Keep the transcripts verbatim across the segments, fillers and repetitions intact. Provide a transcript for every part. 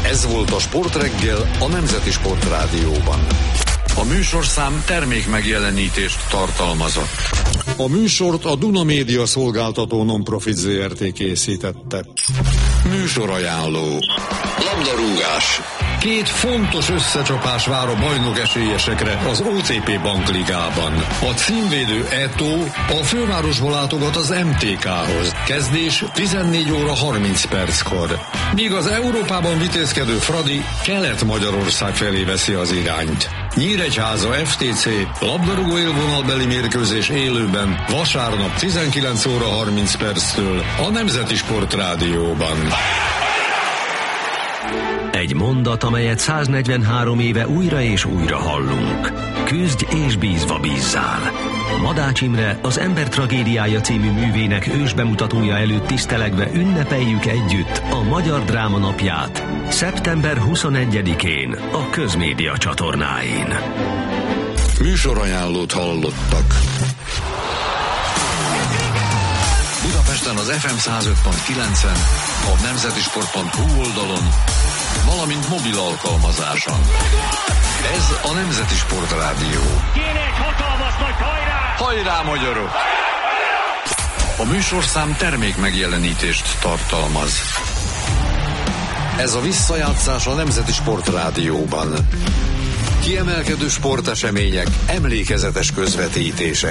Ez volt a Sportreggel a Nemzeti Sportrádióban. A műsorszám termék megjelenítést tartalmazott. A műsort a Duna Média Szolgáltató Nonprofit Zé Er Té készítette. Műsorajánló. Labdarúgás. Két fontos összecsapás vár a bajnok esélyesekre az o té pé Bankligában. A címvédő Eto a fővárosból látogat az em té ká-hoz. Kezdés tizennégy óra harminc perckor. Míg az Európában vitézkedő Fradi Kelet-Magyarország felé veszi az irányt. Nyíregyháza ef té cé labdarúgó élvonalbeli mérkőzés élőben vasárnap tizenkilenc óra harminc perctől a Nemzeti Sportrádióban. Egy mondat, amelyet száznegyvenhárom éve újra és újra hallunk. Küzdj és bízva bízzál. Madács Imre, az Ember tragédiája című művének ősbemutatója előtt tisztelegve ünnepeljük együtt a Magyar Dráma Napját szeptember huszonegyedikén a Közmédia csatornáin. Műsorajánlót hallottak. Budapesten az ef em száz öt pont kilencen, a nemzetisport pont hu oldalon, valamint mobil alkalmazáson. Ez a Nemzeti Sportrádió. Kéne egy hatalmas nagy hajrá! Hajrá, magyarok! A műsorszám termék megjelenítést tartalmaz. Ez a visszajátszás a Nemzeti Sportrádióban. Kiemelkedő sportesemények, emlékezetes közvetítések.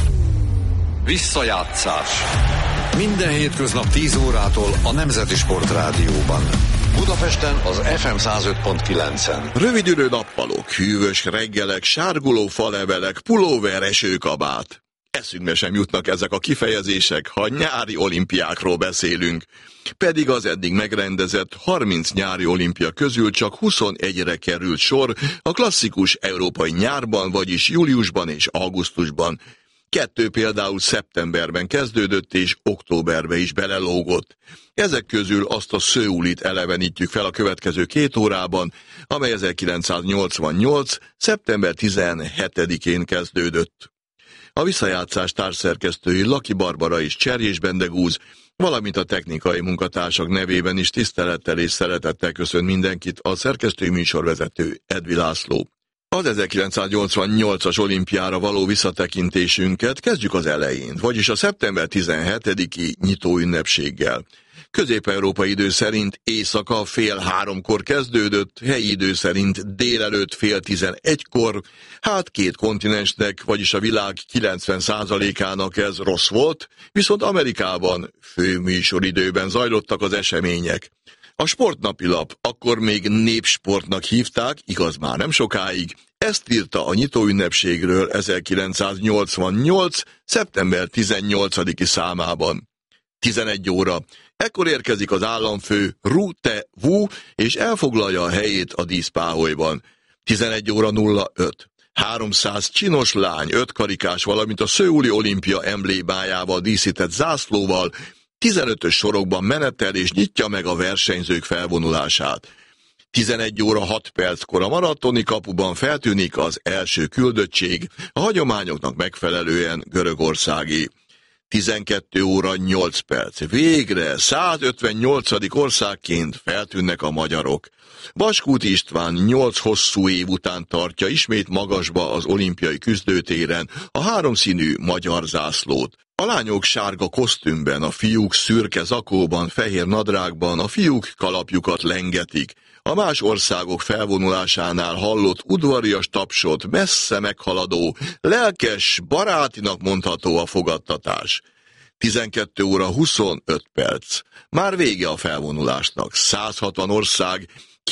Visszajátszás. Minden hétköznap tíz órától a Nemzeti Sportrádióban. Budapesten az ef em száz öt pont kilencen. Rövidülő nappalok, hűvös reggelek, sárguló falevelek, pulóver, esőkabát. Eszünkbe sem jutnak ezek a kifejezések, ha nyári olimpiákról beszélünk. Pedig az eddig megrendezett harminc nyári olimpia közül csak huszonegyre került sor a klasszikus európai nyárban, vagyis júliusban és augusztusban. Kettő például szeptemberben kezdődött és októberbe is belelógott. Ezek közül azt a Szöulit elevenítjük fel a következő két órában, amely ezerkilencszáznyolcvannyolc. szeptember tizenhetedikén kezdődött. A visszajátszás társszerkesztői Laki Barbara és Cserjés Bendegúz, valamint a technikai munkatársak nevében is tisztelettel és szeretettel köszönt mindenkit a szerkesztői műsorvezető Edvi László. Az ezerkilencszáznyolcvannyolcas olimpiára való visszatekintésünket kezdjük az elején, vagyis a szeptember tizenhetediki nyitóünnepséggel. Közép-európai idő szerint éjszaka fél háromkor kezdődött, helyi idő szerint délelőtt fél tizenegykor, hát két kontinensnek, vagyis a világ kilencven százalékának ez rossz volt, viszont Amerikában főműsoridőben zajlottak az események. A sportnapilap, akkor még népsportnak hívták, igaz már nem sokáig, ezt írta a nyitóünnepségről ezerkilencszáznyolcvannyolc. szeptember tizennyolcadiki számában. tizenegy óra. Ekkor érkezik az államfő Ru Te Wu, és elfoglalja a helyét a díszpáholyban. tizenegy óra nulla öt. háromszáz csinos lány, öt karikás, valamint a szöuli olimpia emblémájával díszített zászlóval tizenötös sorokban menetel és nyitja meg a versenyzők felvonulását. tizenegy óra hat perckor a maratoni kapuban feltűnik az első küldöttség, a hagyományoknak megfelelően görögországi. tizenkettő óra nyolc perc. Végre százötvennyolcadik országként feltűnnek a magyarok. Baskúti István nyolc hosszú év után tartja ismét magasba az olimpiai küzdőtéren a háromszínű magyar zászlót. A lányok sárga kosztümben, a fiúk szürke zakóban, fehér nadrágban, a fiúk kalapjukat lengetik. A más országok felvonulásánál hallott udvarias tapsot, messze meghaladó, lelkes, barátinak mondható a fogadtatás. tizenkettő óra huszonöt perc. Már vége a felvonulásnak. száz hatvan ország,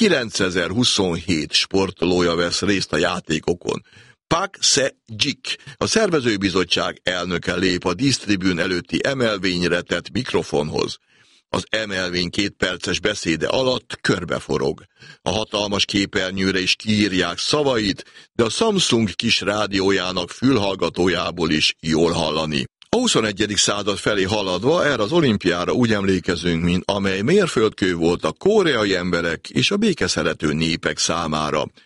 kilencezer-huszonhét sportolója vesz részt a játékokon. Pak Se-jik, a szervezőbizottság elnöke lép a dísztribűn előtti emelvényre tett mikrofonhoz. Az emelvény két perces beszéde alatt körbeforog. A hatalmas képernyőre is kiírják szavait, de a Samsung kis rádiójának fülhallgatójából is jól hallani. A huszonegyedik század felé haladva erre az olimpiára úgy emlékezünk, mint amely mérföldkő volt a koreai emberek és a békeszerető népek számára.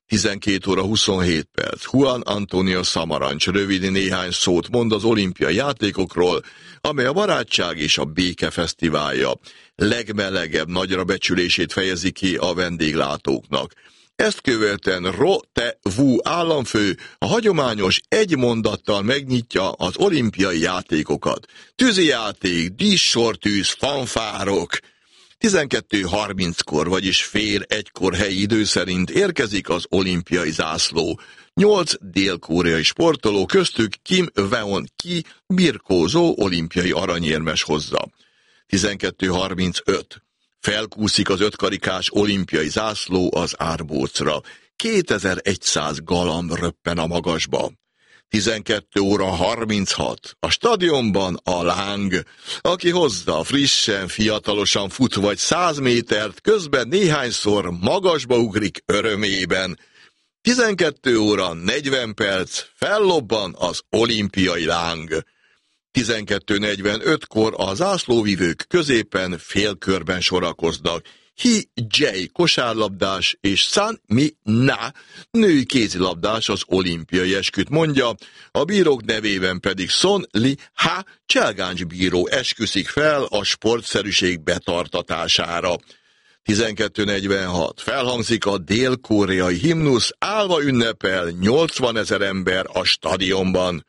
tizenkét óra huszonhét perc. Juan Antonio Samarancs rövid néhány szót mond az olimpiai játékokról, amely a barátság és a béke fesztiválja legmelegebb nagyra becsülését fejezi ki a vendéglátóknak. Ezt követően Ro Te Wu államfő a hagyományos egy mondattal megnyitja az olimpiai játékokat. Tűzijáték, díszsortűz, fanfárok. tizenkettő harminckor, vagyis fél egykor helyi idő szerint érkezik az olimpiai zászló. Nyolc dél-koreai sportoló, köztük Kim Weon Ki birkózó olimpiai aranyérmes hozza. tizenkettő harmincöt. Felkúszik az ötkarikás olimpiai zászló az árbócra. kétezer-száz galamb röppen a magasba. tizenkét óra harminchat. A stadionban a láng, aki hozza frissen, fiatalosan fut vagy száz métert, közben néhányszor magasba ugrik örömében. tizenkét óra negyven perc, fellobban az olimpiai láng. tizenkettő negyvenötkor a zászlóvivők középen félkörben sorakoznak. Hi Jae kosárlabdás és San Mi Na női kézilabdás az olimpiai esküt mondja, a bírók nevében pedig Son Li Ha cselgáncs bíró esküszik fel a sportszerűség betartatására. tizenkettő negyvenhat. Felhangzik a dél-koreai himnusz, állva ünnepel nyolcvanezer ember a stadionban.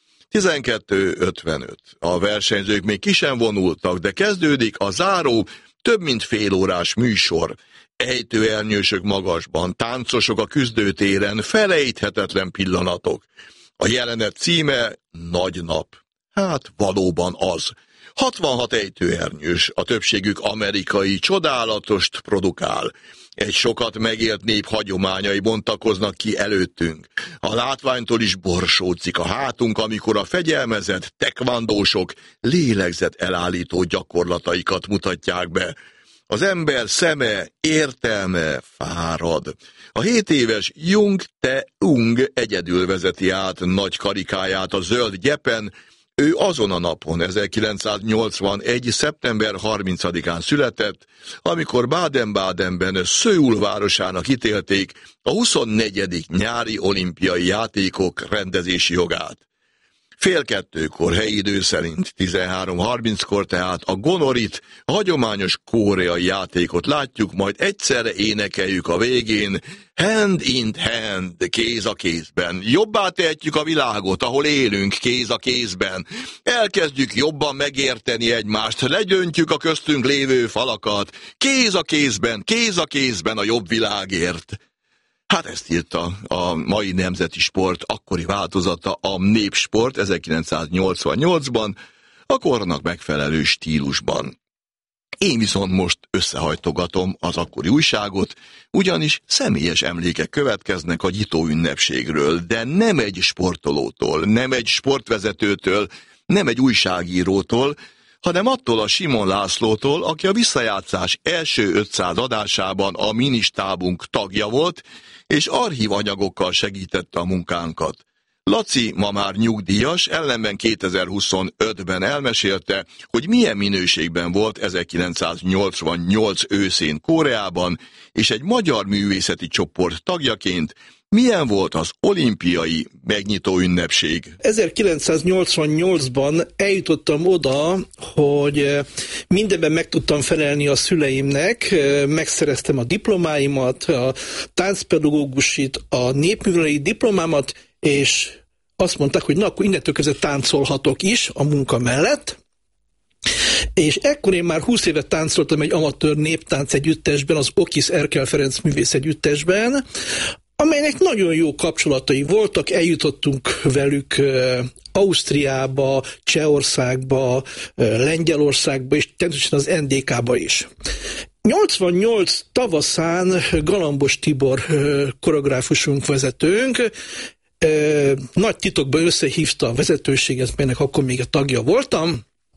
tizenkettő ötvenöt. A versenyzők még ki sem vonultak, de kezdődik a záró, több mint fél órás műsor. Ejtőernyősök magasban, táncosok a küzdőtéren, felejthetetlen pillanatok. A jelenet címe Nagy nap. Hát valóban az. hatvanhat ejtőernyős, a többségük amerikai, csodálatost produkál. Egy sokat megélt nép hagyományai bontakoznak ki előttünk. A látványtól is borsóczik a hátunk, amikor a fegyelmezett tekvandósok lélegzet elállító gyakorlataikat mutatják be. Az ember szeme, értelme fárad. A hét éves Jung Te-ung egyedül vezeti át nagy karikáját a zöld gyepen. Ő azon a napon, ezerkilencszáznyolcvanegy. szeptember harmincadikán született, amikor Baden-Badenben Szöul városának ítélték a huszonnegyedik nyári olimpiai játékok rendezési jogát. Fél kettőkor helyi idő szerint, tizenhárom harminckor tehát a gonorit, a hagyományos koreai játékot látjuk, majd egyszerre énekeljük a végén, hand in hand, kéz a kézben. Jobbá tehetjük a világot, ahol élünk, kéz a kézben. Elkezdjük jobban megérteni egymást, legyöntjük a köztünk lévő falakat, kéz a kézben, kéz a kézben a jobb világért. Hát ezt írta a mai nemzeti sport akkori változata, a Népsport ezerkilencszáznyolcvannyolcban, a kornak megfelelő stílusban. Én viszont most összehajtogatom az akkori újságot, ugyanis személyes emlékek következnek a nyitó ünnepségről, de nem egy sportolótól, nem egy sportvezetőtől, nem egy újságírótól, hanem attól a Simon Lászlótól, aki a visszajátszás első ötszáz adásában a ministábunk tagja volt, és archívanyagokkal segítette a munkánkat. Laci ma már nyugdíjas, ellenben kétezer-huszonötben elmesélte, hogy milyen minőségben volt ezerkilencszáznyolcvannyolc őszén Koreában, és egy magyar művészeti csoport tagjaként milyen volt az olimpiai megnyitó ünnepség. ezerkilencszáznyolcvannyolcban eljutottam oda, hogy mindenben meg tudtam felelni a szüleimnek, megszereztem a diplomáimat, a táncpedagógusit, a népművelői diplomámat, és azt mondták, hogy na, akkor innentől kezdve táncolhatok is a munka mellett. És ekkor én már húsz évet táncoltam egy amatőr néptánc együttesben, az Okis Erkel Ferenc művész együttesben, amelynek nagyon jó kapcsolatai voltak, eljutottunk velük Ausztriába, Csehországba, Lengyelországba, és természetesen az en dé ká-ba is. nyolcvannyolc tavaszán Galambos Tibor koreográfusunk, vezetőnk nagy titokban összehívta a vezetőséget, melynek akkor még a tagja voltam,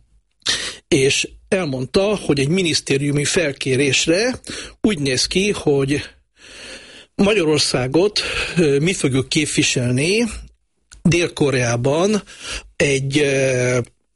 és elmondta, hogy egy minisztériumi felkérésre úgy néz ki, hogy Magyarországot mi fogjuk képviselni Dél-Koreában egy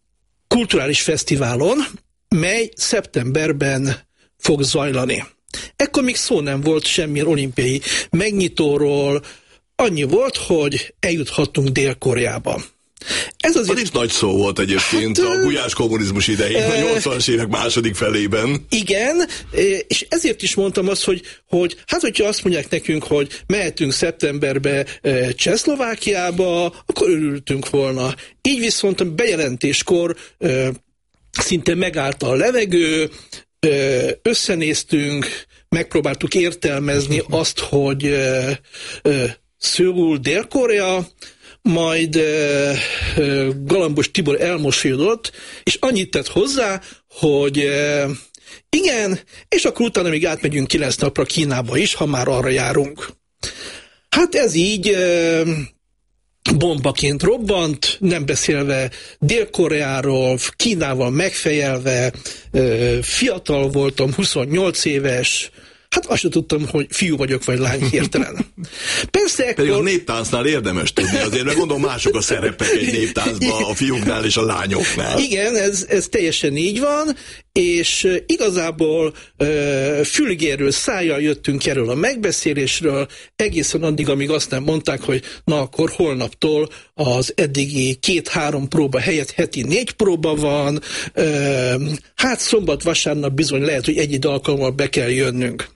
kulturális fesztiválon, mely szeptemberben fog zajlani. Ekkor még szó nem volt semmilyen olimpiai megnyitóról, annyi volt, hogy eljuthattunk Dél-Koreába. Ez azért... Az is nagy szó volt egyébként hát, a gulyás kommunizmus idején, a nyolcvanas évek második felében. Igen, és ezért is mondtam azt, hogy, hogy hát, hogyha azt mondják nekünk, hogy mehetünk szeptemberbe Csehszlovákiába, akkor örültünk volna. Így viszont a bejelentéskor szinte megállt a levegő, összenéztünk, megpróbáltuk értelmezni azt, hogy Szöul Dél-Korea, majd uh, uh, Galambos Tibor elmosolyodott, és annyit tett hozzá, hogy uh, igen, és akkor utána még átmegyünk kilenc napra Kínába is, ha már arra járunk. Hát ez így uh, bombaként robbant, nem beszélve Dél-Koreáról, Kínával megfejelve, uh, fiatal voltam, huszonnyolc éves, hát azt sem tudtam, hogy fiú vagyok, vagy lány hirtelen. Persze ekkor... Pedig a néptáncnál érdemes tudni, azért meg gondolom mások a szerepek egy néptáncban, a fiúknál és a lányoknál. Igen, ez, ez teljesen így van, és igazából uh, fülgérről, szájjal jöttünk erről a megbeszélésről, egészen addig, amíg azt nem mondták, hogy na akkor holnaptól az eddigi két-három próba helyett heti négy próba van, uh, hát szombat-vasárnap bizony lehet, hogy egy-egy alkalommal be kell jönnünk.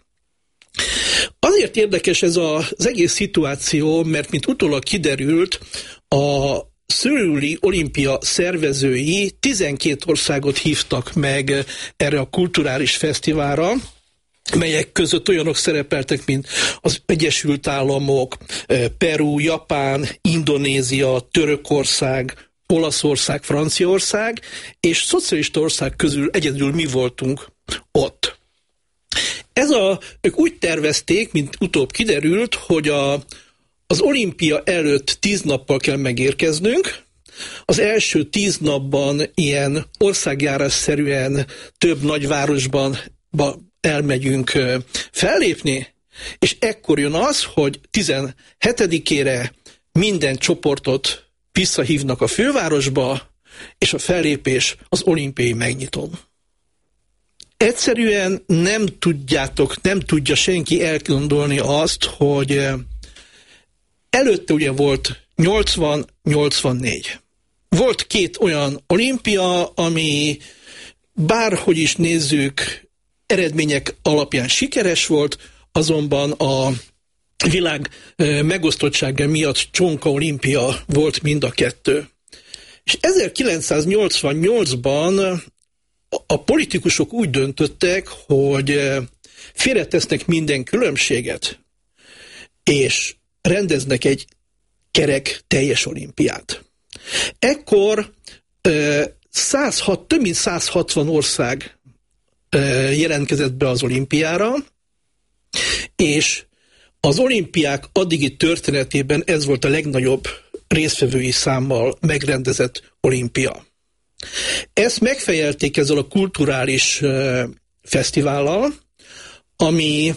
Azért érdekes ez az egész szituáció, mert mint utólag kiderült, a szöuli olimpia szervezői tizenkét országot hívtak meg erre a kulturális fesztiválra, melyek között olyanok szerepeltek, mint az Egyesült Államok, Peru, Japán, Indonézia, Törökország, Olaszország, Franciaország, és szocialista ország közül egyedül mi voltunk ott. Ez a, ők úgy tervezték, mint utóbb kiderült, hogy a, az olimpia előtt tíz nappal kell megérkeznünk. Az első tíz napban ilyen országjárásszerűen több nagyvárosban elmegyünk fellépni, és ekkor jön az, hogy tizenhetedikére minden csoportot visszahívnak a fővárosba, és a fellépés az olimpiai megnyitón. Egyszerűen nem tudjátok, nem tudja senki elgondolni azt, hogy előtte ugye volt nyolcvan nyolcvannégy. Volt két olyan olimpia, ami bárhogy is nézzük, eredmények alapján sikeres volt, azonban a világ megosztottsága miatt csonka olimpia volt mind a kettő. És ezerkilencszáznyolcvannyolcban a politikusok úgy döntöttek, hogy félretesznek minden különbséget, és rendeznek egy kerek teljes olimpiát. Ekkor százhat, több mint száz hatvan ország jelentkezett be az olimpiára, és az olimpiák addigi történetében ez volt a legnagyobb résztvevői számmal megrendezett olimpia. Ezt megfejelték ezzel a kulturális fesztivállal, ami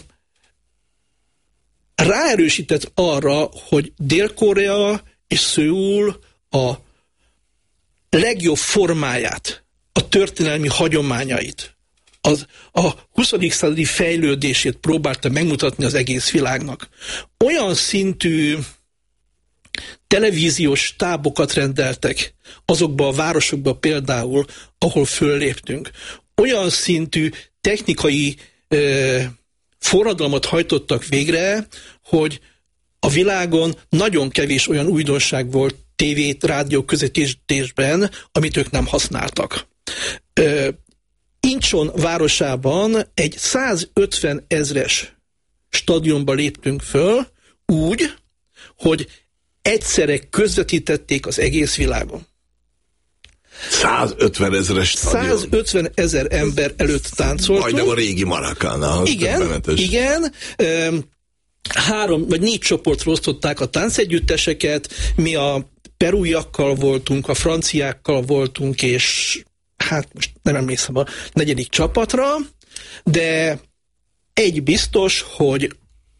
ráerősített arra, hogy Dél-Korea és Szöul a legjobb formáját, a történelmi hagyományait, az, a huszadik századi fejlődését próbálta megmutatni az egész világnak. Olyan szintű televíziós stábokat rendeltek azokba a városokba például, ahol fölléptünk. Olyan szintű technikai ö, forradalmat hajtottak végre, hogy a világon nagyon kevés olyan újdonság volt tévét, rádió közvetítésben, amit ők nem használtak. Ö, Incheon városában egy százötven ezres stadionba léptünk föl úgy, hogy egyszerre közvetítették az egész világon. százötven ezres stadion. százötven ezer ember előtt táncoltunk. Majdnem a régi Maracana. Igen, igen. Három vagy négy csoportra osztották a táncegyütteseket. Mi a perúiakkal voltunk, a franciákkal voltunk, és hát most nem emlékszem a negyedik csapatra, de egy biztos, hogy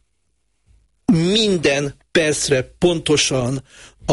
minden percre pontosan a,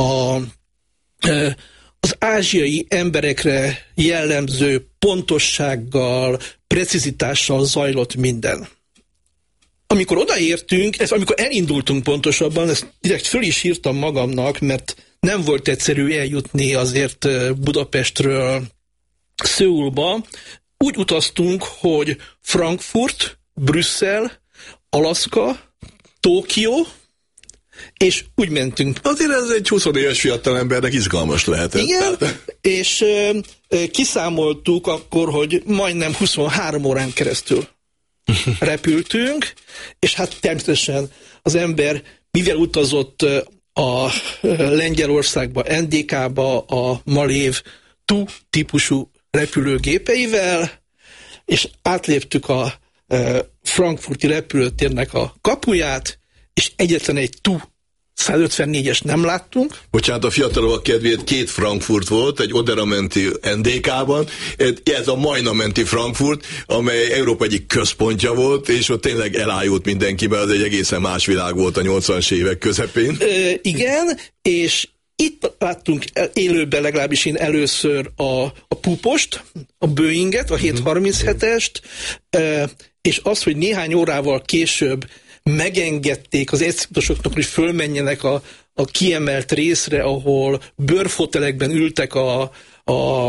az ázsiai emberekre jellemző pontossággal, precizitással zajlott minden. amikor odaértünk, ez, amikor elindultunk pontosabban, ezt direkt föl is írtam magamnak, mert nem volt egyszerű eljutni azért Budapestről Szöulba. Úgy utaztunk, hogy Frankfurt, Brüsszel, Alaszka, Tokió, és úgy mentünk. Azért ez egy húsz éves fiatal embernek izgalmas lehetett. Igen, és ö, ö, kiszámoltuk akkor, hogy majdnem huszonhárom órán keresztül repültünk, és hát természetesen az ember, mivel utazott a Lengyelországba, en dé ká-ba, a Malév TU típusú repülőgépeivel, és átléptük a frankfurti repülőtérnek a kapuját, és egyetlen egy TU százötvennégyes nem láttunk. Bocsánat, a fiatalok kedvéért két Frankfurt volt, egy oderamenti en dé ká-ban, ez a Majna-menti Frankfurt, amely Európa egyik központja volt, és ott tényleg elájult mindenki, mert az egy egészen más világ volt a nyolcvanas évek közepén. Ö, igen, és itt láttunk élőben legalábbis én először a, a Pupost, a Boeinget, a hétszázharminchetest, és az, hogy néhány órával később megengedték az egyszerűsoknak, hogy fölmenjenek a, a kiemelt részre, ahol bőrfotelekben ültek a, a,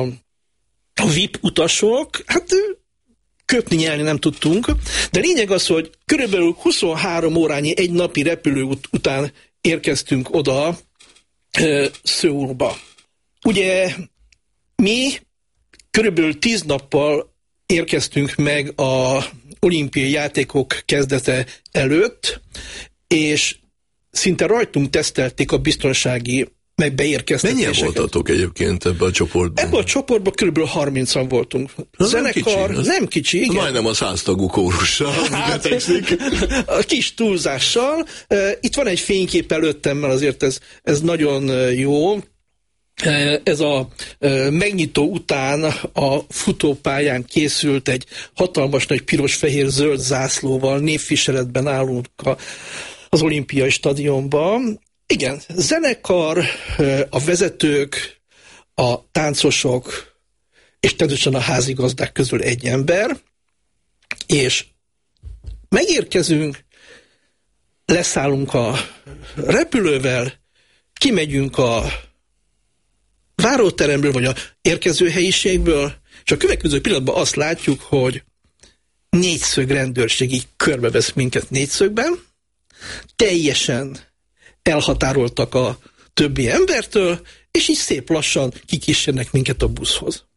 a vé i pé utasok, hát köpni, nyelni nem tudtunk, de lényeg az, hogy körülbelül huszonhárom órányi egy napi repülőút után érkeztünk oda e, Szöulba. Ugye mi körülbelül tíz nappal érkeztünk meg a olimpiai játékok kezdete előtt, és szinte rajtunk tesztelték a biztonsági meg beérkeztetéseket. Mennyien voltatok egyébként ebben a csoportban? Ebben a csoportban kb. harmincan voltunk. Az zenekar nem kicsi, nem kicsi igen. Majdnem a száztagú kórussal. Hát, a kis túlzással. Itt van egy fénykép előttem, mert azért ez, ez nagyon jó. Ez a megnyitó után a futópályán készült egy hatalmas nagy piros-fehér-zöld zászlóval, névviseletben állunk az olimpiai stadionban. Igen, zenekar, a vezetők, a táncosok, és természetesen a házigazdák közül egy ember, és megérkezünk, leszállunk a repülővel, kimegyünk a váróteremből, vagy a érkező helyiségből, és a következő pillanatban azt látjuk, hogy négyszög rendőrség így körbevesz minket négyszögben, teljesen elhatároltak a többi embertől, és így szép lassan kikísérnek minket a buszhoz.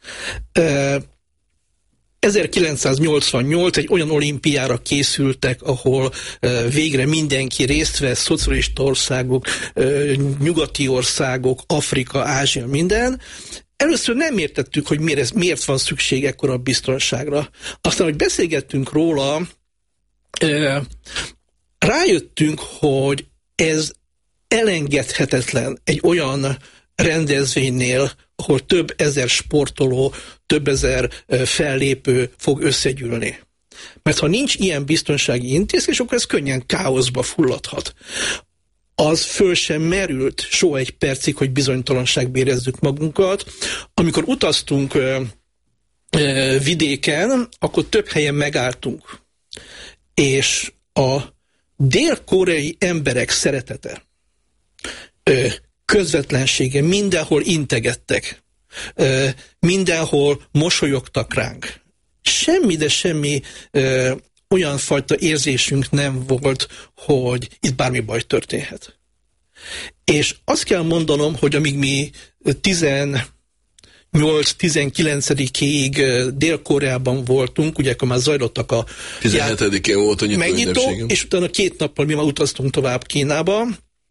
ezerkilencszáznyolcvannyolc egy olyan olimpiára készültek, ahol végre mindenki részt vesz, szocialista országok, nyugati országok, Afrika, Ázsia, minden. Először nem értettük, hogy miért, miért van szükség ekkora biztonságra. Aztán, hogy beszélgettünk róla, rájöttünk, hogy ez elengedhetetlen egy olyan rendezvénynél, ahol több ezer sportoló, több ezer fellépő fog összegyűlni. Mert ha nincs ilyen biztonsági intézkedés, akkor ez könnyen káoszba fulladhat. Az föl sem merült soha egy percig, hogy bizonytalanságba érezzük magunkat. Amikor utaztunk ö, ö, vidéken, akkor több helyen megálltunk. És a dél-koreai emberek szeretete, ö, közvetlensége, mindenhol integettek, ö, mindenhol mosolyogtak ránk. Semmi, de semmi ö, olyan fajta érzésünk nem volt, hogy itt bármi baj történhet. És azt kell mondanom, hogy amíg mi tizennyolc-tizenkilencedikéig Dél-Koreában voltunk, ugye akkor már zajlottak a tizenhetedikén volt a megnyitó, és utána két nappal mi már utaztunk tovább Kínába.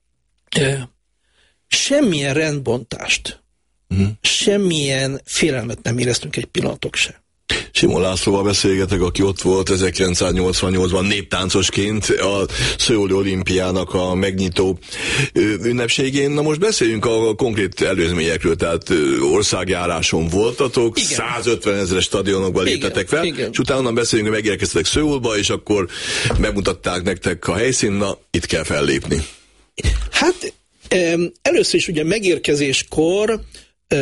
Semmilyen rendbontást, uh-huh. semmilyen félelmet nem éreztünk egy pillanatok se. Simon Lászlóval beszélgetek, aki ott volt ezerkilencszáznyolcvannyolcban néptáncosként a Szöuli olimpiának a megnyitó ünnepségén. Na most beszéljünk a konkrét előzményekről, tehát országjáráson voltatok, igen. százötven ezres stadionokba léptetek fel, igen. és utána beszéljünk, hogy megérkeztetek Szöulba, és akkor bemutatták nektek a helyszín, na itt kell fellépni. Hát először is ugye megérkezéskor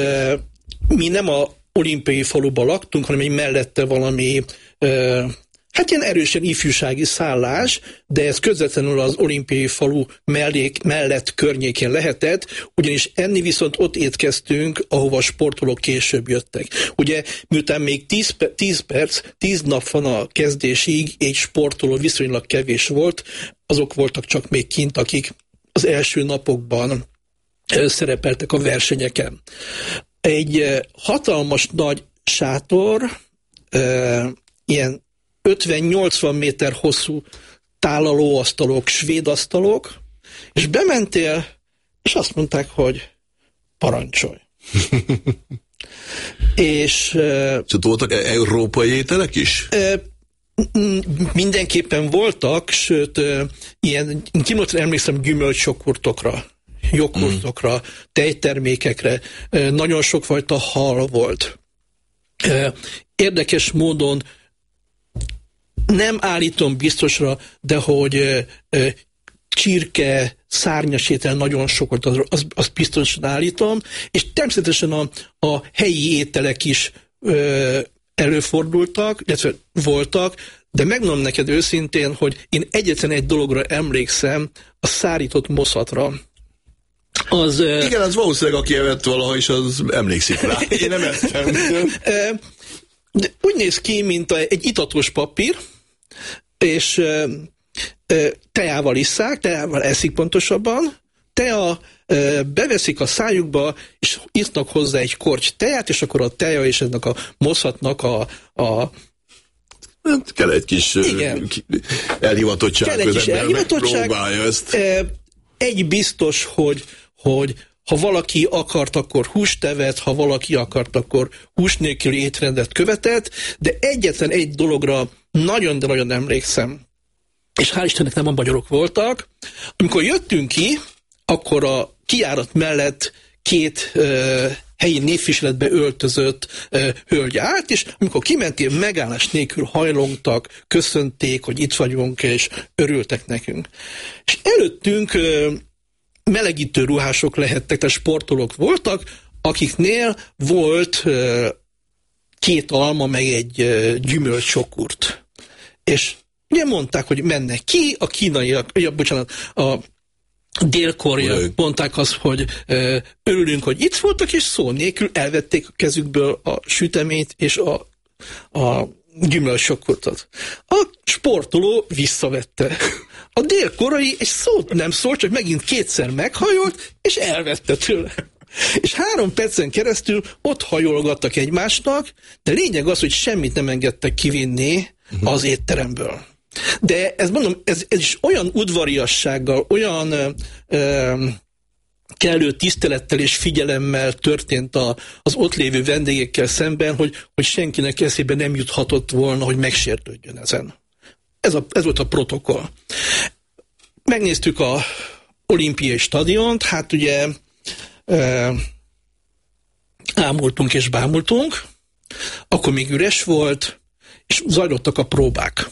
mi nem a olimpiai faluban laktunk, hanem egy mellette valami hát ilyen erősen ifjúsági szállás, de ez közvetlenül az olimpiai falu mellék, mellett környékén lehetett, ugyanis enni viszont ott étkeztünk, ahova a sportolók később jöttek. Ugye, miután még tíz perc, tíz nap van a kezdésig, egy sportoló viszonylag kevés volt, azok voltak csak még kint, akik az első napokban szerepeltek a versenyeken. Egy hatalmas nagy sátor, ilyen ötven-nyolcvan méter hosszú tálalóasztalok, svéd asztalok, és bementél, és azt mondták, hogy parancsolj. és... És ott voltak európai ételek is? Mindenképpen voltak, sőt, ilyen, kimondottan emlékszem gyümölcsjoghurtokra, joghurtokra, mm. tejtermékekre, nagyon sokfajta hal volt. Érdekes módon nem állítom biztosra, de hogy csirke, szárnyas étel nagyon sokat, az, az, azt biztosan állítom, és természetesen a, a helyi ételek is ö, előfordultak, illetve voltak, de megmondom neked őszintén, hogy én egyetlen egy dologra emlékszem, a szárított moszatra. Az, igen, az valószínűleg aki evett valaha is, az emlékszik rá. Én nem ettem. De úgy néz ki, mint egy itatos papír, és teával isszák, teával eszik pontosabban, tea beveszik a szájukba, és isznak hozzá egy korty teát, és akkor a tea és ennek a moszatnak a, a hát kell egy kis igen. elhivatottság, kell egy kis elhivatottság. Próbálja ezt. Egy biztos, hogy, hogy ha valaki akart, akkor húst evett, ha valaki akart, akkor hús nélküli étrendet követett, de egyetlen egy dologra nagyon, de nagyon emlékszem, és hál' Istennek nem a magyarok voltak. Amikor jöttünk ki, akkor a kijárat mellett két uh, helyi névviseletbe öltözött uh, hölgy állt, és amikor kimentél, megállás nélkül hajlongtak, köszönték, hogy itt vagyunk, és örültek nekünk. És előttünk uh, melegítő ruhások lehettek, tehát sportolók voltak, akiknél volt uh, két alma, meg egy uh, gyümölcsjoghurt. És ugye mondták, hogy mennek ki, a kínaiak, ja, bocsánat, a dél-koreaiak mondták azt, hogy uh, örülünk, hogy itt voltak, és szó nélkül elvették a kezükből a süteményt és a, a gyümölcsjoghurtot. A sportoló visszavette. A dél-koreai egy szót nem szólt, csak megint kétszer meghajolt, és elvette tőle. És három percen keresztül ott hajolgattak egymásnak, de lényeg az, hogy semmit nem engedtek kivinni az étteremből. De ez mondom, ez, ez is olyan udvariassággal, olyan ö, ö, kellő tisztelettel és figyelemmel történt a, az ott lévő vendégekkel szemben, hogy, hogy senkinek eszébe nem juthatott volna, hogy megsértődjön ezen. Ez, a, ez volt a protokoll. Megnéztük a olimpiai stadiont, hát ugye ö, ámultunk és bámultunk, akkor még üres volt, és zajlottak a próbák.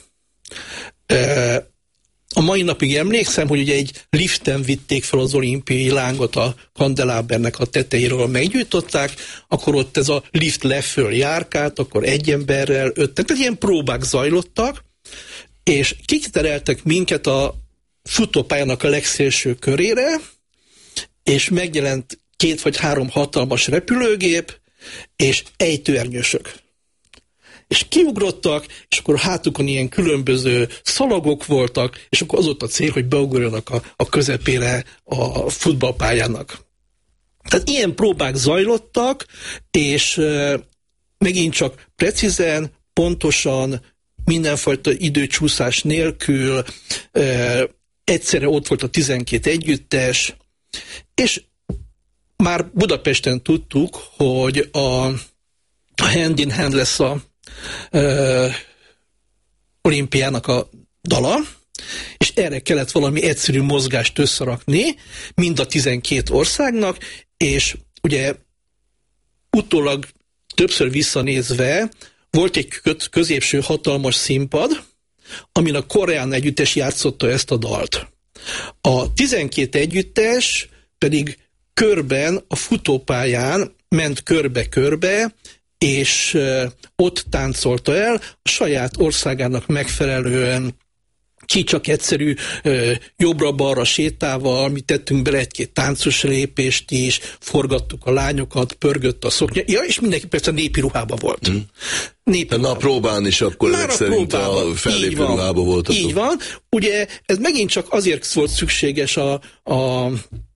A mai napig emlékszem, hogy ugye egy liften vitték fel az olimpiai lángot a kandelábernek a tetejéről, meggyújtották, akkor ott ez a lift leföl járkált, akkor egy emberrel, ötten, tehát ilyen próbák zajlottak, és kitereltek minket a futópályának a legszélső körére, és megjelent két vagy három hatalmas repülőgép, és ejtőernyősök. És kiugrottak, és akkor a hátukon ilyen különböző szalagok voltak, és akkor az ott a cél, hogy beugorjanak a, a közepére a futballpályának. Tehát ilyen próbák zajlottak, és e, megint csak precízen, pontosan, mindenfajta időcsúszás nélkül, e, egyszerre ott volt a tizenkét együttes, és már Budapesten tudtuk, hogy a, a hand in hand lesz a Ö, olimpiának a dala, és erre kellett valami egyszerű mozgást összerakni mind a tizenkét országnak, és ugye utólag többször visszanézve volt egy középső hatalmas színpad, amin a Koreán együttes játszotta ezt a dalt. A tizenkét együttes pedig körben a futópályán ment körbe-körbe, és ott táncolta el a saját országának megfelelően, ki csak egyszerű jobbra-balra sétával, mi tettünk bele egy-két táncos lépést is, forgattuk a lányokat, pörgött a szoknya, ja, és mindenki persze népi ruhában volt. Mm. Népi Na a próbán is akkor ezek szerint a fellépő ruhában voltatok. Így van. Ugye ez megint csak azért volt szükséges a, a,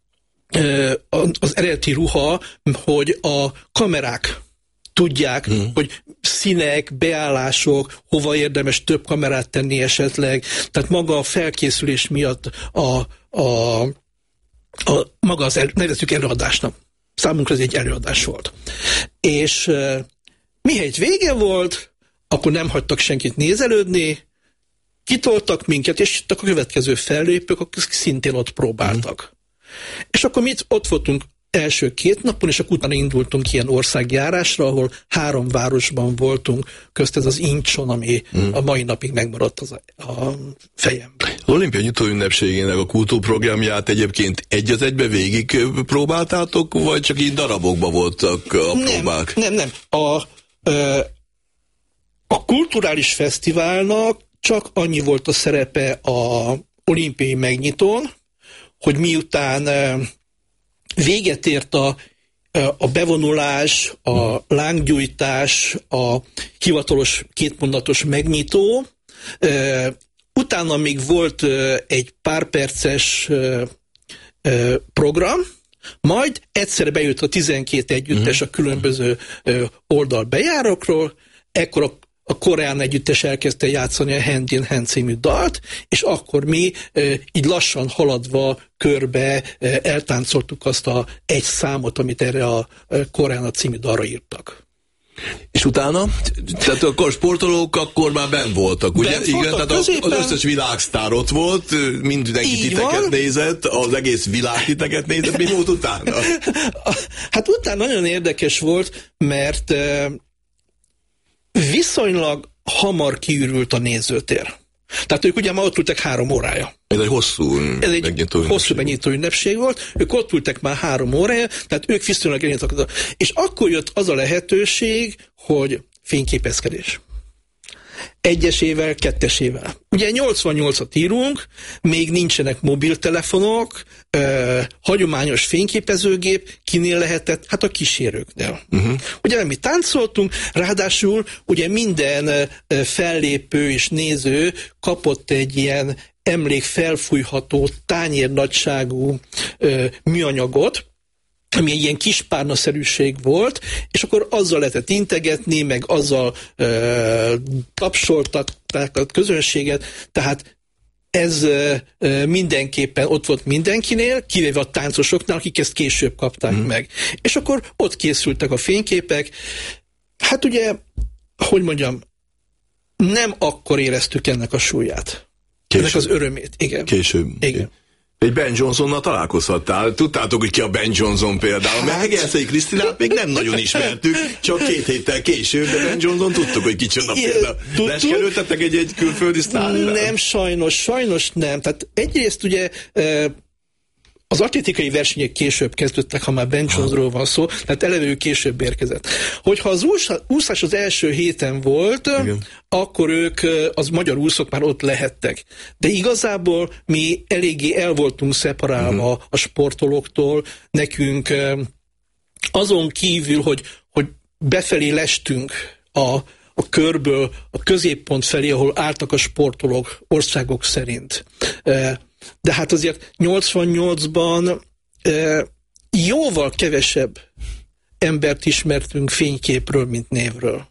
az eredeti ruha, hogy a kamerák tudják, hmm. hogy színek, beállások, hova érdemes több kamerát tenni esetleg. Tehát maga a felkészülés miatt a, a, a maga az el, nevezzük előadásnak. Számunkra ez egy előadás volt. És uh, mihelyt vége volt, akkor nem hagytak senkit nézelődni, kitoltak minket, és itt a következő fellépők, akik szintén ott próbáltak. Hmm. És akkor mi ott voltunk első két napon, és akkor utána indultunk ilyen országjárásra, ahol három városban voltunk, közt ez az Incheon, ami mm. a mai napig megmaradt az a, a fejemben. Az olimpia nyitó ünnepségének a kultúrprogramját egyébként egy az egybe végig próbáltátok, vagy csak így darabokban voltak a nem, próbák? Nem, nem. A, a kulturális fesztiválnak csak annyi volt a szerepe a olimpiai megnyitón, hogy miután véget ért a, a bevonulás, a lánggyújtás, a hivatalos kétmondatos megnyitó. Utána még volt egy pár perces program, majd egyszer bejött a tizenkét együttes a különböző oldalbejárokról, ekkor a a koreán együttes elkezdte játszani a Hand in Hand című dalt, és akkor mi e, így lassan haladva körbe e, eltáncoltuk azt a egy számot, amit erre a e, Koreán című dalra írtak. És utána? Tehát akkor sportolók akkor már benn voltak, ugye? Bent Igen, voltak, tehát középen... az összes világsztár ott volt, mindenki Így titeket van. nézett, az egész világ titeket nézett, mi volt utána? Hát utána nagyon érdekes volt, mert e, viszonylag hamar kiürült a nézőtér. Tehát ők ugye már ott ültek három órája. Ez egy hosszú Ez egy megnyitó hosszú megnyitó ünnepség volt, ők ott ültek már három órája, tehát ők viszonylag elnyitottak. És akkor jött az a lehetőség, hogy fényképezkedés. Egyesével, kettesével. Ugye nyolcvannyolcat írunk, még nincsenek mobiltelefonok, eh, hagyományos fényképezőgép, kinél lehetett? Hát a kísérőknél. Uh-huh. Ugye mi táncoltunk, ráadásul ugye minden eh, fellépő és néző kapott egy ilyen emlékfelfújható, tányérnagyságú eh, műanyagot, ami egy ilyen kis párnaszerűség volt, és akkor azzal lehetett integetni, meg azzal ö, tapsoltatták a közönséget, tehát ez ö, mindenképpen ott volt mindenkinél, kivéve a táncosoknál, akik ezt később kapták mm. meg. És akkor ott készültek a fényképek. Hát ugye, hogy mondjam, nem akkor éreztük ennek a súlyát. Később. Ennek az örömét. Igen. Később. Igen. Egy Ben Johnsonnal találkozhattál. Tudtátok, hogy ki a Ben Johnson például, mert Hegerszegi Krisztinát még nem nagyon ismertük, csak két héttel később, de Ben Johnson tudtuk, hogy kicsoda például. Leskelődtetek egy-egy külföldi sztárra? Nem, sajnos, sajnos nem. Tehát egyrészt ugye az atlétikai versenyek később kezdődtek, ha már Ben Johnsonról van szó, tehát eleve ő később érkezett. Hogyha az úszás az első héten volt, igen, akkor ők, az magyar úszók már ott lehettek. De igazából mi eléggé el voltunk szeparálva uh-huh. a sportolóktól, nekünk azon kívül, hogy, hogy befelé lestünk a, a körből, a középpont felé, ahol álltak a sportolók országok szerint. De hát azért nyolcvannyolcban e, jóval kevesebb embert ismertünk fényképről, mint névről.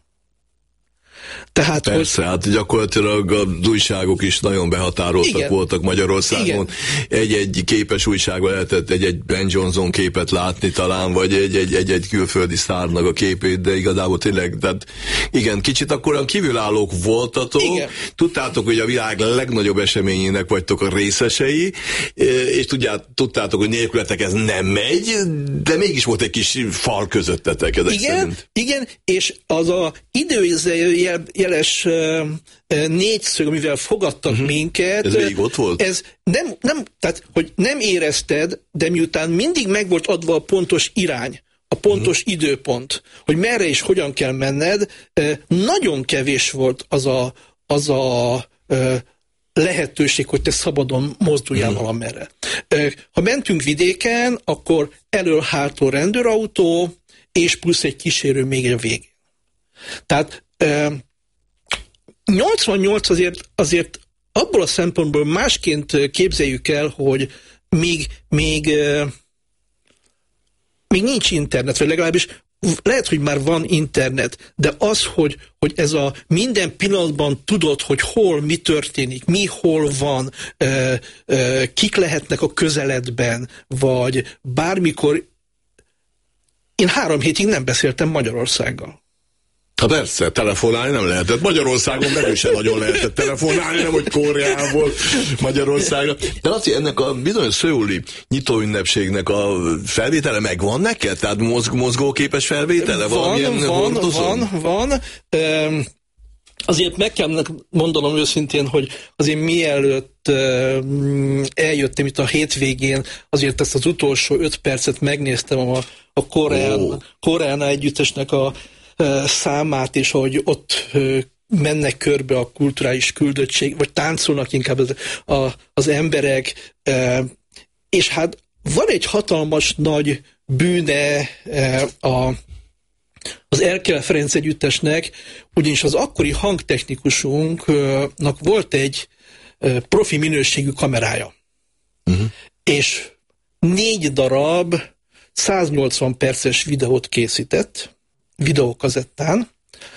Tehát, persze, hogy... hát gyakorlatilag az újságok is nagyon behatároltak igen, voltak Magyarországon. Egy-egy képes újságban lehetett egy-egy Ben Johnson képet látni talán, vagy egy-egy külföldi sztárnak a képét, de igazából tényleg, tehát igen, kicsit akkor a kívülállók voltatok, igen, tudtátok, hogy a világ legnagyobb eseményének vagytok a részesei, és tudját, tudtátok, hogy nélkületek ez nem megy, de mégis volt egy kis fal közöttetek ezek igen, szerint. Igen, és az a időjel jeles uh, négyszög, amivel fogadtak uh-huh. minket. Ez végig ott volt? Ez nem, nem, tehát, hogy nem érezted, de miután mindig meg volt adva a pontos irány, a pontos mm. időpont, hogy merre és hogyan kell menned, nagyon kevés volt az a, az a lehetőség, hogy te szabadon mozduljál mm. valamerre. Ha mentünk vidéken, akkor elől-hátul rendőrautó, és plusz egy kísérő még a végén. Tehát nyolcvannyolc azért, azért abból a szempontból másként képzeljük el, hogy még, még, még nincs internet, vagy legalábbis lehet, hogy már van internet, de az, hogy, hogy ez a minden pillanatban tudod, hogy hol mi történik, mi hol van, kik lehetnek a közeledben, vagy bármikor. Én három hétig nem beszéltem Magyarországgal. Ha persze, telefonálni nem lehetett. Magyarországon belül sem nagyon lehetett telefonálni, nem hogy Koreából Magyarországra. De Laci, ennek a bizonyos szöuli nyitóünnepségnek a felvétele megvan neked? Tehát mozg, mozgóképes felvétele? Van, van, van, van. Um, azért meg kell mondanom őszintén, hogy azért mielőtt um, eljöttem itt a hétvégén, azért ezt az utolsó öt percet megnéztem a, a Koreán, oh. Koreán együttesnek a számát, és hogy ott mennek körbe a kulturális küldöttség, vagy táncolnak inkább az, a, az emberek, és hát van egy hatalmas nagy bűne a, az Erkel Ferenc együttesnek, ugyanis az akkori hangtechnikusunknak volt egy profi minőségű kamerája. Uh-huh. És négy darab száznyolcvan perces videót készített, videókazettán,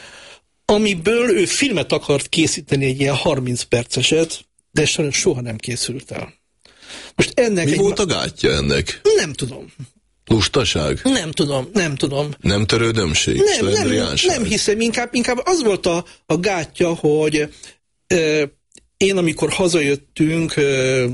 amiből ő filmet akart készíteni, egy ilyen harminc perceset, de sajnos soha nem készült el. Most ennek Mi egy volt a gátja ennek? Nem tudom. Lustaság? Nem tudom, nem tudom. Nem törődömség? Nem, nem, nem hiszem, inkább, inkább az volt a, a gátja, hogy euh, én amikor hazajöttünk euh,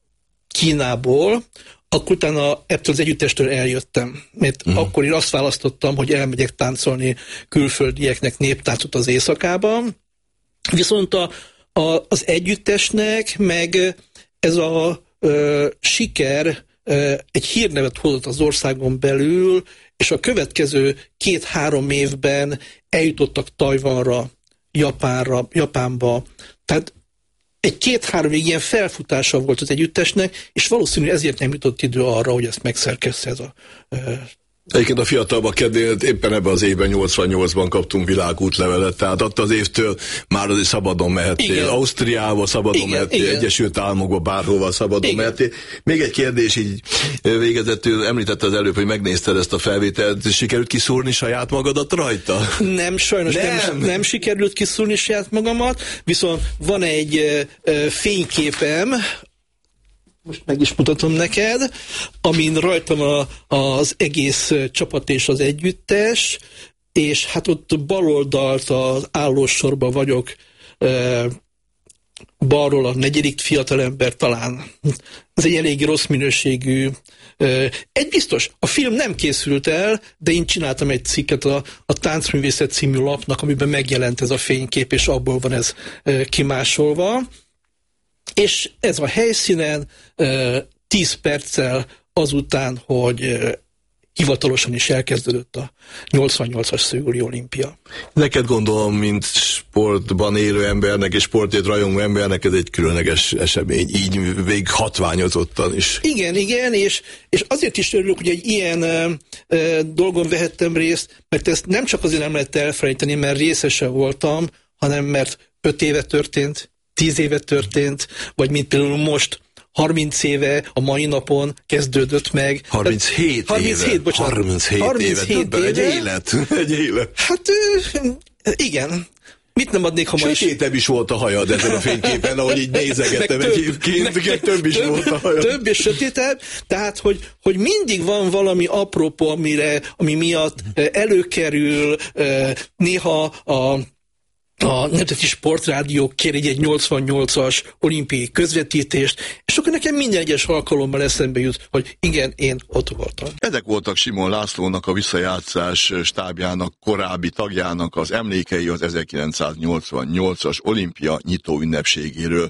Kínából, akkor utána ettől az együttestől eljöttem. Mert uh-huh. akkor én azt választottam, hogy elmegyek táncolni külföldieknek néptáncot az éjszakában. Viszont a, a, az együttesnek meg ez a ö, siker ö, egy hírnevet hozott az országon belül, és a következő két-három évben eljutottak Tajvanra, Japánra, Japánba. Tehát egy két-három ilyen felfutása volt az együttesnek, és valószínűleg ezért nem jutott idő arra, hogy ezt megszerkessze ez a... Uh... Egyébként a fiatalabbak kedvéért éppen ebben az évben, nyolcvannyolcban kaptunk világútlevelet, tehát attól az évtől már azért szabadon mehettél. Igen. Ausztriába szabadon igen, mehettél, igen. Egyesült Államokba bárhova szabadon igen. mehettél. Még egy kérdés így végezetül, említette az előbb, hogy megnézted ezt a felvételt, sikerült kiszúrni saját magadat rajta? Nem, sajnos nem, nem, nem sikerült kiszúrni saját magamat, viszont van egy uh, fényképem, most meg is mutatom neked, amin rajtam a, az egész csapat és az együttes, és hát ott baloldalt az állósorban vagyok, e, balról a negyedik fiatalember talán. Ez egy elég rossz minőségű. E, egy biztos, a film nem készült el, de én csináltam egy cikket a, a Táncművészet című lapnak, amiben megjelent ez a fénykép, és abból van ez e, kimásolva. És ez a helyszínen tíz perccel azután, hogy hivatalosan is elkezdődött a nyolcvannyolcas szöuli olimpia. Neked gondolom, mint sportban élő embernek és sportért rajongó embernek ez egy különleges esemény, így végig hatványozottan is. Igen, igen, és, és azért is örülök, hogy egy ilyen uh, uh, dolgon vehettem részt, mert ezt nem csak azért nem lehet elfelejteni, mert részese voltam, hanem mert öt éve történt, tíz éve történt, vagy mint például most, harminc éve a mai napon kezdődött meg. harminchét harminchét éve. Bocsánat, harminchét, harminchét éve. éve. Egy élet. Egy élet. Hát igen. Mit nem adnék, ha ma is... Sötétebb is volt a hajad ezen a fényképen, ahogy így nézegettem egyébként. Több, több is több, volt a hajad. Több és sötétebb. Tehát, hogy, hogy mindig van valami apropó, amire, ami miatt előkerül, néha a a Nemzeti Sportrádió kér egy, egy nyolcvannyolcas olimpiai közvetítést, és akkor nekem minden egyes alkalommal eszembe jut, hogy igen, én ott voltam. Ezek voltak Simon Lászlónak, a visszajátszás stábjának korábbi tagjának az emlékei az ezerkilencszáznyolcvannyolcas olimpia nyitó ünnepségéről.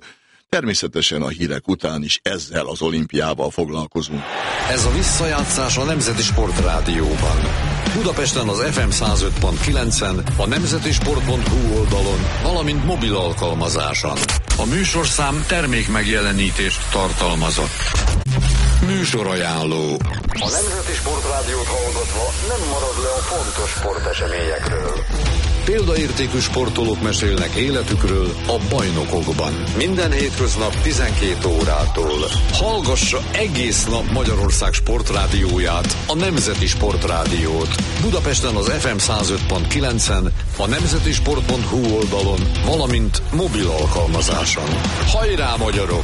Természetesen a hírek után is ezzel az olimpiával foglalkozunk. Ez a visszajátszás a Nemzeti Sportrádióban. Budapesten az ef em száz öt pont kilencen, a nemzeti sport pont hu oldalon, valamint mobil alkalmazáson. A műsorszám termék megjelenítést tartalmazott. Műsorajánló. A Nemzeti Sportrádiót hallgatva nem marad le a fontos sporteseményekről. Példaértékű sportolók mesélnek életükről a bajnokokban. Minden hétköznap tizenkét órától. Hallgassa egész nap Magyarország sportrádióját, a Nemzeti Sportrádiót. Budapesten az ef em száz öt pont kilencen, a nemzeti sport pont hu oldalon, valamint mobil alkalmazáson. Hajrá, magyarok!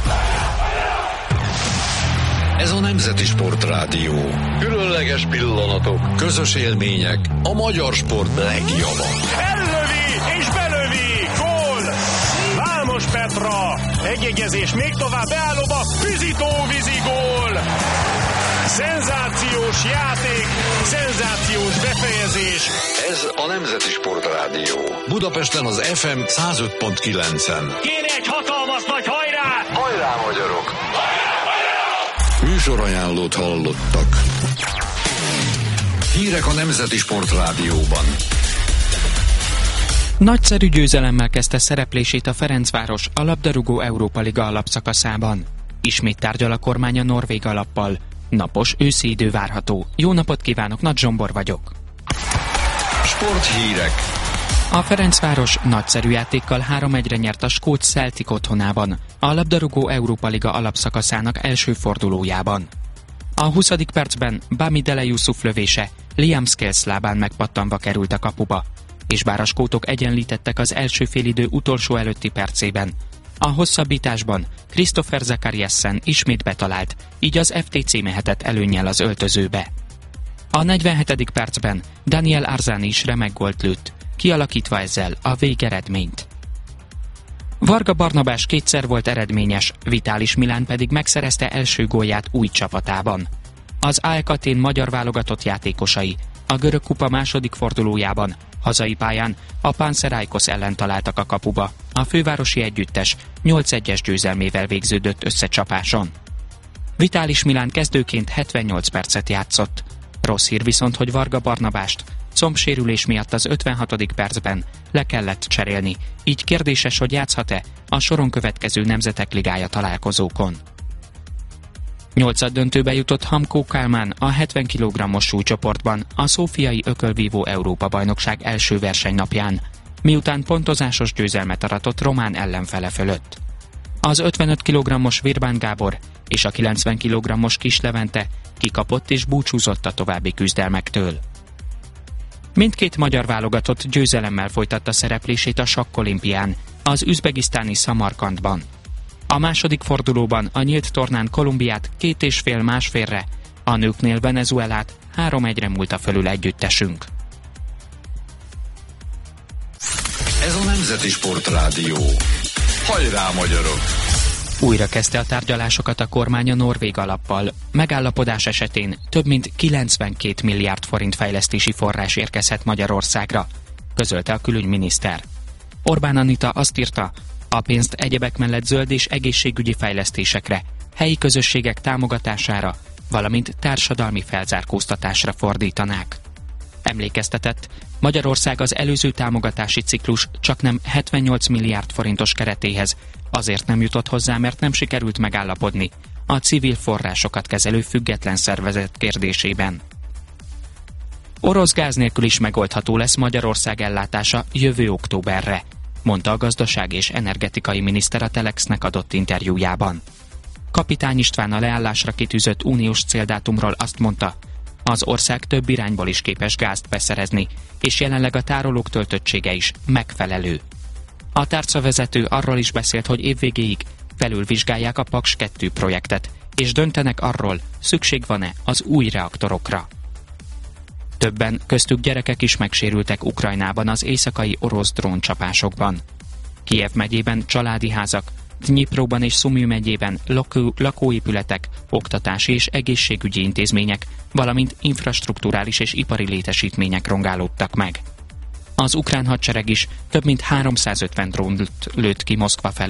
Ez a Nemzeti Sportrádió. Különleges pillanatok, közös élmények, a magyar sport legjava. Ellövi és belövi! Gól! Vámos Petra! Egyegyezés még tovább beállóba, Püzitó vízi gól! Szenzációs játék, szenzációs befejezés. Ez a Nemzeti Sportrádió. Budapesten az ef em száz öt pont kilencen. Kéne egy hatalmas nagy hajrá! Hajrá, magyarok! Műsorajánlót hallottak. Hírek a Nemzeti Sportrádióban. Nagyszerű győzelemmel kezdte szereplését a Ferencváros a labdarúgó Európa Liga alapszakaszában. Ismét tárgyal a kormány a norvég alappal. Napos őszi idő várható. Jó napot kívánok, Nagy Zsombor vagyok. Sporthírek. A Ferencváros nagyszerű játékkal három egyre nyert a skót Celtic otthonában, a labdarúgó Európa Liga alapszakaszának első fordulójában. A huszadik percben Bamidele Yusuf lövése Liam Scales lábán megpattanva került a kapuba, és bár a skótok egyenlítettek az első félidő utolsó előtti percében, a hosszabbításban Christopher Zakariassen ismét betalált, így az ef té cé mehetett előnnyel az öltözőbe. A negyvenhetedik percben Daniel Arzani is remek gólt lőtt, kialakítva ezzel a végeredményt. Varga Barnabás kétszer volt eredményes, Vitális Milán pedig megszerezte első gólját új csapatában. Az á e ká Atén magyar válogatott játékosai a görög kupa második fordulójában hazai pályán a Panathinaikos ellen találtak a kapuba. A fővárosi együttes nyolc egyes győzelmével végződött összecsapáson. Vitális Milán kezdőként hetvennyolc percet játszott. Rossz hír viszont, hogy Varga Barnabást combsérülés miatt az ötvenhatodik percben le kellett cserélni, így kérdéses, hogy játszhat-e a soron következő Nemzetek Ligája találkozókon. Nyolcad döntőbe jutott Hamkó Kálmán a hetven kilogrammos súlycsoportban a szófiai ökölvívó Európa-bajnokság első versenynapján, miután pontozásos győzelmet aratott román ellenfele fölött. Az ötvenöt kilogrammos Virbán Gábor és a kilencven kilogrammos Kis Levente kikapott és búcsúzott a további küzdelmektől. Mindkét magyar válogatott győzelemmel folytatta szereplését a sakkolimpián, az üzbegisztáni Szamarkandban. A második fordulóban a nyílt tornán Kolumbiát két és fél másfélre, a nőknél Venezuelát három egyre múlta fölül együttesünk. Ez a Nemzeti Sportrádió. Hajrá, magyarok! Újra kezdte a tárgyalásokat a kormány a norvég alappal. Megállapodás esetén több mint kilencvenkét milliárd forint fejlesztési forrás érkezhet Magyarországra, közölte a külügyminiszter. Orbán Anita azt írta, a pénzt egyebek mellett zöld és egészségügyi fejlesztésekre, helyi közösségek támogatására, valamint társadalmi felzárkóztatásra fordítanák. Emlékeztetett, Magyarország az előző támogatási ciklus csaknem hetvennyolc milliárd forintos keretéhez azért nem jutott hozzá, mert nem sikerült megállapodni a civil forrásokat kezelő független szervezet kérdésében. Orosz gáz nélkül is megoldható lesz Magyarország ellátása jövő októberre, mondta a gazdaság és energetikai miniszter a Telexnek adott interjújában. Kapitány István a leállásra kitűzött uniós céldátumról azt mondta, az ország több irányból is képes gázt beszerezni, és jelenleg a tárolók töltöttsége is megfelelő. A tárcavezető arról is beszélt, hogy évvégéig felülvizsgálják a Paks kettő projektet, és döntenek arról, szükség van-e az új reaktorokra. Többen, köztük gyerekek is megsérültek Ukrajnában az éjszakai orosz dróncsapásokban. Kijev megyében családi házak, Dnyipróban és Szumű megyében lakó, lakóépületek, oktatási és egészségügyi intézmények, valamint infrastrukturális és ipari létesítmények rongálódtak meg. Az ukrán hadsereg is több mint háromszázötven drónt lőtt ki Moszkva felé,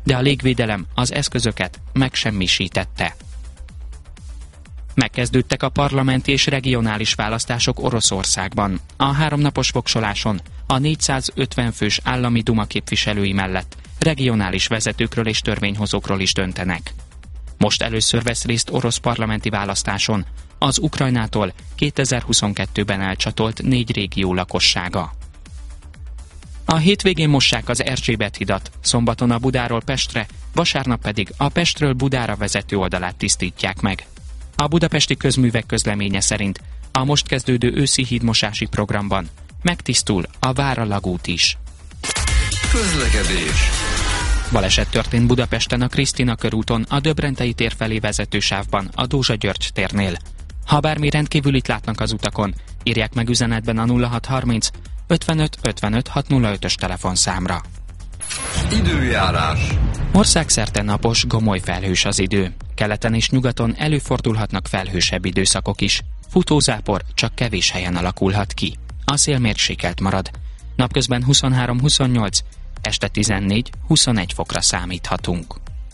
de a légvédelem az eszközöket megsemmisítette. Megkezdődtek a parlamenti és regionális választások Oroszországban. A háromnapos voksoláson a négyszázötven fős állami duma képviselői mellett regionális vezetőkről és törvényhozókról is döntenek. Most először vesz részt orosz parlamenti választáson az Ukrajnától kétezer-huszonkettőben elcsatolt négy régió lakossága. A hétvégén mossák az Erzsébet hidat, szombaton a Budáról Pestre, vasárnap pedig a Pestről Budára vezető oldalát tisztítják meg. A Budapesti Közművek közleménye szerint a most kezdődő őszi hídmosási programban megtisztul a Váralagút is. Közlekedés. Baleset történt Budapesten a Krisztina körúton, a Döbrentei tér felé vezető sávban, a Dózsa György térnél. Ha bármi rendkívülit látnak az utakon, írják meg üzenetben a nulla hat harminc ötvenöt ötvenöt hatszázötös telefonszámra. Időjárás. Országszerte napos, gomoly felhős az idő. Keleten és nyugaton előfordulhatnak felhősebb időszakok is. Futózápor csak kevés helyen alakulhat ki. A szél mérsékelt marad. Napközben huszonhárom-huszonnyolc, este tizennégy-huszonegy fokra számíthatunk.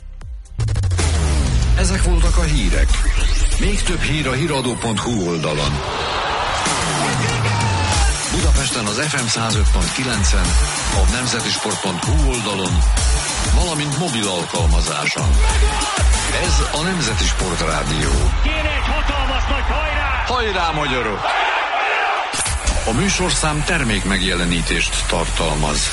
Ezek voltak a hírek. Még több hír a híradó pont hu oldalon. Budapesten az ef em száz öt pont kilencen, a nemzetisport pont hu oldalon, valamint mobil alkalmazáson. Ez a Nemzeti Sport Rádió. Kéne egy hatalmas nagy hajrá! Hajrá, magyarok! A műsorszám termék megjelenítést tartalmaz.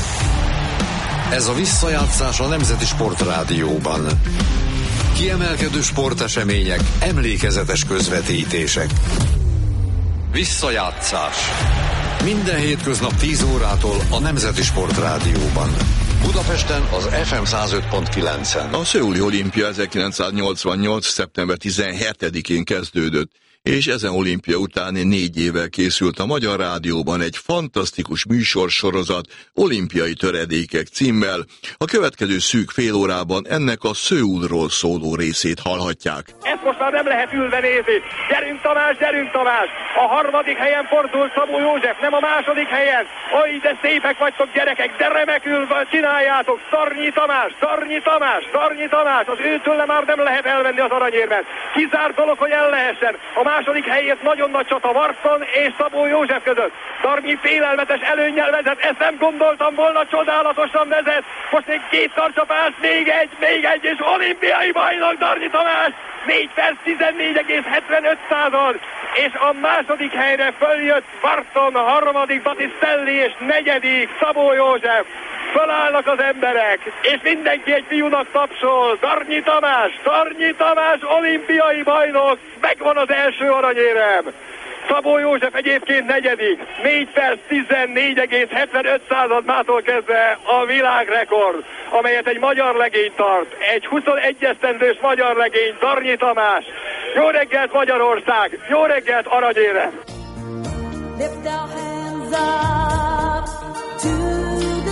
Ez a visszajátszás a Nemzeti Sport Rádióban. Kiemelkedő sportesemények, emlékezetes közvetítések. Visszajátszás. Minden hétköznap tíz órától a Nemzeti Sport Rádióban. Budapesten az ef em száz öt pont kilencen. A szöuli olimpia ezerkilencszáznyolcvannyolc. szeptember tizenhetedikén kezdődött, és ezen olimpia után négy évvel készült a Magyar Rádióban egy fantasztikus műsorsorozat, Olimpiai töredékek címmel. A következő szűk fél órában ennek a Szöulról szóló részét hallhatják. Ezt most már nem lehet ülve nézni. Gyerünk Tamás, gyerünk Tamás! A harmadik helyen fordul Szabó József, nem a második helyen. Oj, de szépek vagytok gyerekek, de remekül csináljátok. Szarnyi Tamás, Szarnyi Tamás, Szarnyi Tamás, az őtőle már nem lehet elvenni az aranyérmet. Kizárt dolog, hogy el lehessen. A második helyért nagyon nagy csata Varton és Szabó József között. Szarnyi félelmetes előnnyel vezet, ezt nem gondoltam volna, csodálatosan vezet. Most még két karcsapás, még egy, még egy, és olimpiai bajnok Szarnyi Tamás. négy perc tizennégy egész hetvenöt század, és a második helyre följött Varton, a harmadik Batisztelli, és negyedik Szabó József. Fölállnak az emberek, és mindenki egy fiúnak tapsol. Szarnyi Tamás, Szarnyi Tamás, olimpiai bajnok, megvan az első aranyérem. Szabó József egyébként negyedik, négy perc tizennégy egész hetvenöt század mától kezdve a világrekord, amelyet egy magyar legény tart, egy huszonegy esztendős magyar legény, Szarnyi Tamás. Jó reggelt Magyarország, jó reggelt aranyérem! Lift our hands up to the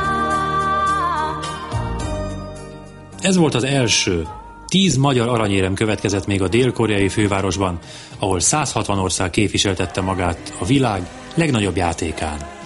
sky. Ez volt az első. Tíz magyar aranyérem következett még a dél-koreai fővárosban, ahol száz hatvan ország képviseltette magát a világ legnagyobb játékán.